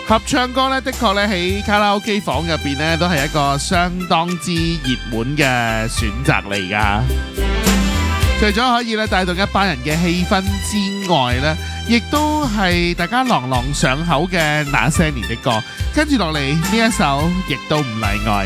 合唱歌咧，的確咧喺卡拉 OK 房入邊咧，都係一個相當之熱門嘅選擇嚟㗎。除咗可以咧帶動一班人嘅氣氛之外咧，亦都係大家朗朗上口嘅那些年的歌。跟住落嚟呢一首，亦都唔例外。